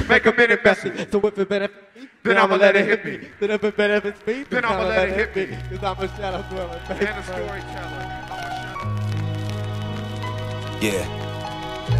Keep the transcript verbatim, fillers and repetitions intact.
make a minute messy. So if it benefits me, then I'ma let it hit me. Then if it benefits me, then I'ma let it hit me. Cause I'm a shadow dweller. And a storyteller. I'm a shadow. Yeah.